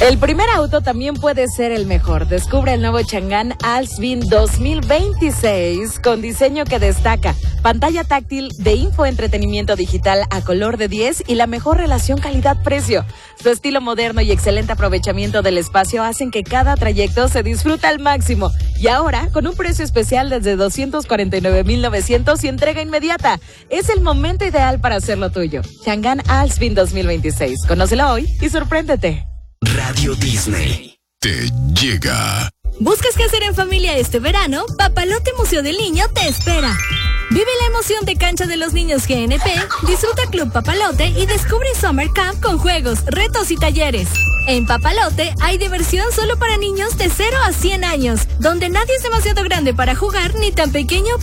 El primer auto también puede ser el mejor. Descubre el nuevo Chang'an Alpine 2026 con diseño que destaca, pantalla táctil de infoentretenimiento digital a color de 10 y la mejor relación calidad-precio. Su estilo moderno y excelente aprovechamiento del espacio hacen que cada trayecto se disfruta al máximo. Y ahora, con un precio especial desde 249,900 y entrega inmediata. Es el momento ideal para hacerlo tuyo. Chang'an Alpine 2026. Conócelo hoy y sorpréndete. Radio Disney te llega. ¿Buscas qué hacer en familia este verano? Papalote Museo del Niño te espera. Vive la emoción de Cancha de los Niños GNP, disfruta Club Papalote y descubre Summer Camp con juegos, retos y talleres. En Papalote hay diversión solo para niños de 0 a 100 años, donde nadie es demasiado grande para jugar ni tan pequeño